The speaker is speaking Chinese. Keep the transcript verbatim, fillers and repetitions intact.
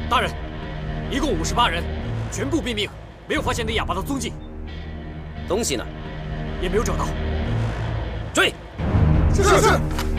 大人，一共五十八人，全部毙命，没有发现那哑巴的踪迹。 东西呢？ 也没有找到。 追！ 是是是。